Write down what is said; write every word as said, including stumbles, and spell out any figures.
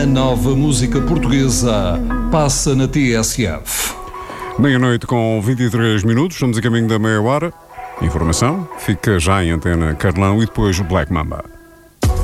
A nova música portuguesa passa na T S F. Meia-noite com vinte e três minutos, estamos a caminho da meia hora. Informação, fica já em antena Carlão e depois o Black Mamba.